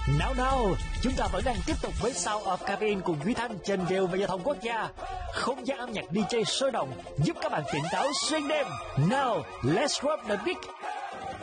Nào, chúng ta vẫn đang tiếp tục với Sound of Cabin cùng Duy Thanh trên Rìu và Giao thông Quốc gia. Không gian âm nhạc DJ sôi động giúp các bạn tỉnh táo xuyên đêm. Now, let's drop the beat.